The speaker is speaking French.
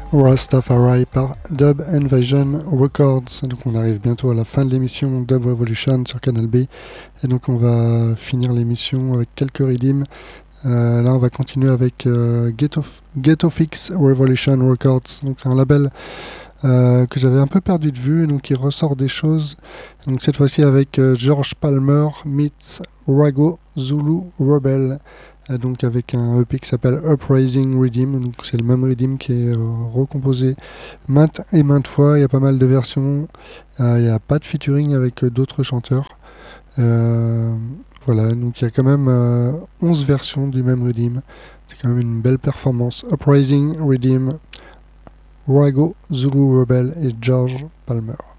Rastafari par Dub Invasion Records. Donc on arrive bientôt à la fin de l'émission Dub Revolution sur Canal B. Et donc on va finir l'émission avec quelques redeems. Là on va continuer avec Ghetto Fix Revolution Records. Donc c'est un label que j'avais un peu perdu de vue, donc il ressort des choses. Donc cette fois-ci avec George Palmer meets Rago Zulu Rebel. Donc avec un EP qui s'appelle Uprising Redeem. Donc c'est le même Redeem qui est recomposé maintes et maintes fois. Il y a pas mal de versions. Il n'y a pas de featuring avec d'autres chanteurs. Voilà, donc il y a quand même 11 versions du même Redeem. C'est quand même une belle performance. Uprising Redeem, Rago, Zulu Rebel et George Palmer.